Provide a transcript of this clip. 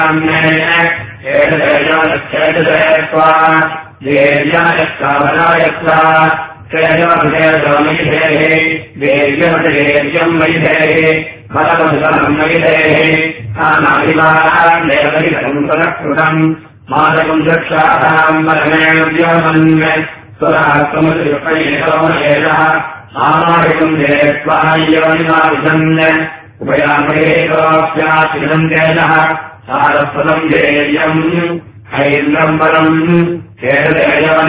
मातकम् दक्षाताम् परमेण सुरात्मसुपैषः आमायकम् देत्वा योनिमाविशन् उभयामहेतोऽप्याश्रिदन्तेजः सारस्वतम् देयम् हैन्द्रम् परम्